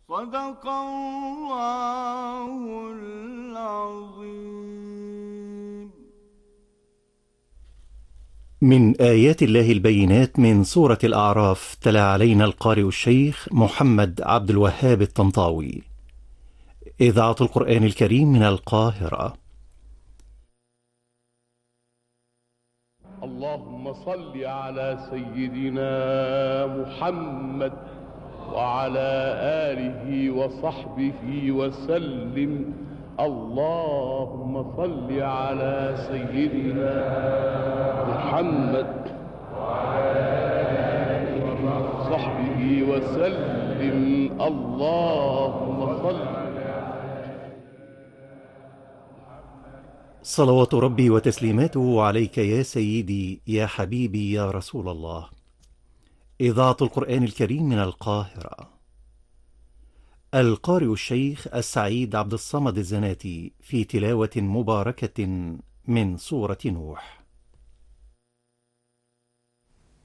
صدق الله العظيم. من آيات الله البينات من سورة الأعراف، تلا علينا القارئ الشيخ محمد عبد الوهاب الطنطاوي. إذاعة القرآن الكريم من القاهرة. اللهم صل على سيدنا محمد وعلى آله وصحبه وسلم. اللهم صل على سيدنا محمد وصحبه وسلم. اللهم صل. صلوات ربي وتسليماته عليك يا سيدي يا حبيبي يا رسول الله. إذاعة القرآن الكريم من القاهرة. القارئ الشيخ السعيد عبد الصمد الزناتي في تلاوة مباركة من سورة نوح.